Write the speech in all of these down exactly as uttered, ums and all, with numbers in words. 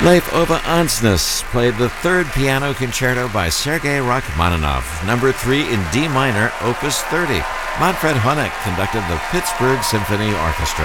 Leif Ove Andsnes played the third piano concerto by Sergei Rachmaninoff, number three in D minor, opus thirty. Manfred Honeck conducted the Pittsburgh Symphony Orchestra.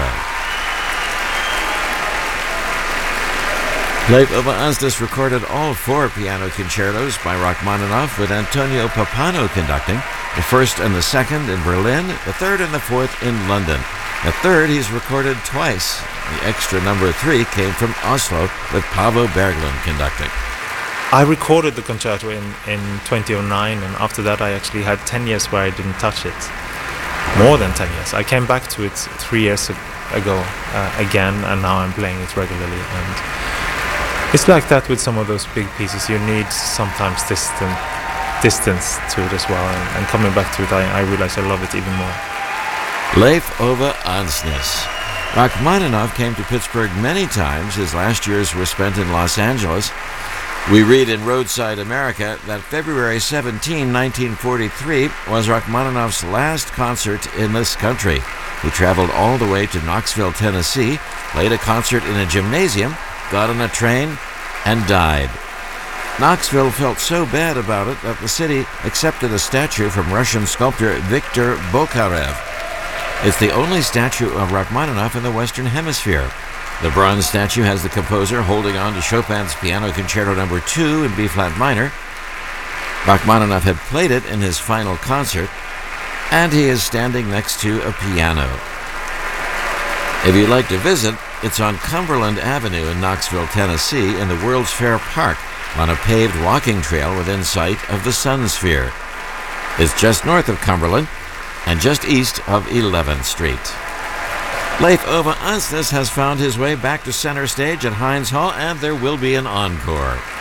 Leif Ove Andsnes recorded all four piano concertos by Rachmaninoff, with Antonio Pappano conducting, the first and the second in Berlin, the third and the fourth in London. The third he's recorded twice. The extra number three came from Oslo, with Paavo Berglund conducting. I recorded the concerto in, in twenty oh nine, and after that I actually had ten years where I didn't touch it. More than ten years. I came back to it three years ago uh, again, and now I'm playing it regularly. And it's like that with some of those big pieces. You need sometimes distant, distance to it as well, and, and coming back to it, I, I realize I love it even more. Leif Ove Andsnes. Rachmaninoff came to Pittsburgh many times. His last years were spent in Los Angeles. We read in Roadside America that February seventeenth, nineteen forty-three was Rachmaninoff's last concert in this country. He traveled all the way to Knoxville, Tennessee, played a concert in a gymnasium, got on a train, and died. Knoxville felt so bad about it that the city accepted a statue from Russian sculptor Viktor Bokharev. It's the only statue of Rachmaninoff in the Western Hemisphere. The bronze statue has the composer holding on to Chopin's Piano Concerto number two in B-flat minor. Rachmaninoff had played it in his final concert, and he is standing next to a piano. If you'd like to visit, it's on Cumberland Avenue in Knoxville, Tennessee, in the World's Fair Park, on a paved walking trail within sight of the Sun Sphere. It's just north of Cumberland and just east of eleventh Street. Leif Ove Andsnes has found his way back to center stage at Heinz Hall, and there will be an encore.